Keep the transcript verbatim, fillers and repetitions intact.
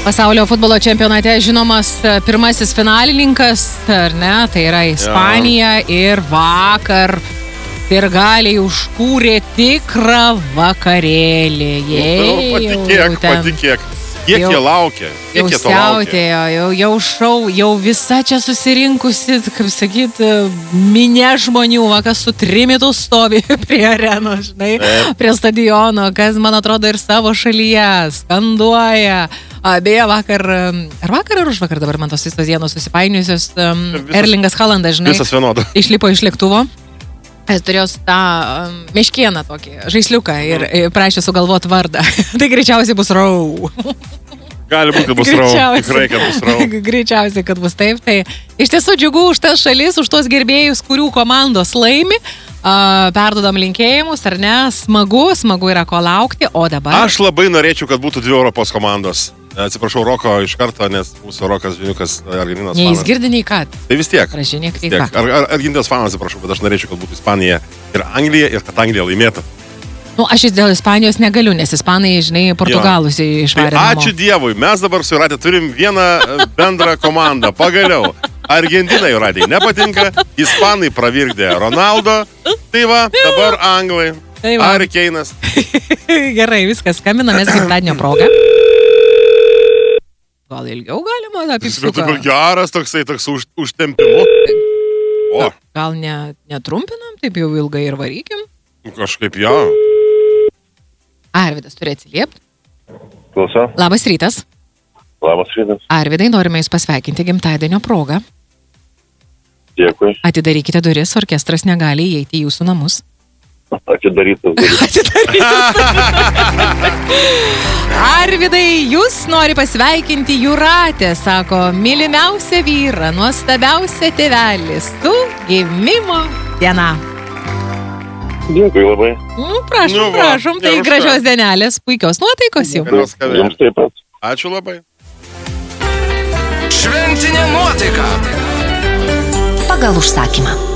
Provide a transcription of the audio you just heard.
Pasaulio futbolo čempionate žinomas pirmasis finalininkas, ar ne? Tai yra Ispanija ja. Ir vakar sirgaliai užkūrė tikrą vakarėlį. Nu, patikėk, patikėk. Kiek jau, jie laukia? Kiek jau jie to laukia? Jau, jau šau, jau visa čia susirinkusi, kaip sakyt, minė žmonių, va, kas su trimitu stovi prie arenos, žinai, e. prie stadiono, kas, man atrodo, ir savo šalyje skanduoja. A, beje, vakar, ar vakar ar už vakar dabar man tos visos dienos susipainiusios, um, visas, Erlingas Haalandas, žinai, visas vienodo. Išlipo iš lėktuvo. Jis turėjo tą um, meškieną tokį, žaisliuką ir mm. prašė sugalvoti vardą. Tai greičiausiai bus Rau. Gali būti, kad bus Rau. Tikrai, kad bus Rau. Greičiausiai, kad bus taip. Tai iš tiesų džiugu už tas šalis, už tos gerbėjus, kurių komandos laimi. Uh, perdodam linkėjimus, ar ne? Smagu, smagu yra ko laukti, o dabar... Aš labai norėčiau, kad būtų dvi Europos komandos. Atsiprašau Roko iš karto, nes mūsų Rokas Žiniukas Argentinos fanas. Nei jis girdi, nei kad. Tai vis tiek. Pražinėk, vis tiek. Ar, ar, Argentinos fanas, atsiprašau, bet aš norėčiau, kad būtų Ispanija ir Anglija ir kad Anglija laimėtų. Nu, aš iš dėl Ispanijos negaliu, nes Ispanai, žinai, Portugalus ja. Išvarė. Tai ačiū Dievui, mes dabar su Jūratė turim vieną bendrą komandą. Pagaliau. Argentina Jūratė nepatinka, Ispanai pravirkdė Ronaldo, tai va, dabar Anglai. Tai va. Harry Kane'as. Gerai, viskas, skambinamės gimtadienio progą. Gal ilgiau galima apipsuką? Bet dabar geras toksai, toks už, užtempimu. O. Gal ne, netrumpinam, taip jau ilgai ir varykim? Kažkaip jo. Arvidas turi atsiliepti. Klausau. Labas rytas. Labas rytas. Arvidai, norime jūs pasveikinti gimtadienio progą. Dėkui. Atidarykite duris, orkestras negali įeiti į jūsų namus. Atidarytas duris. Atidarytas. Arvidai, jūs nori pasveikinti Jūratę, sako, mylimiausia vyra, nuostabiausia tėvelis, su gimimo diena. Dėkui labai. Nu, prašom, nu, va, prašom, tai gražios dienelės, puikios nuotaikos jau. Jums taip pat. Ačiū labai. Šventinė nuotaika. Pagal užsakymą.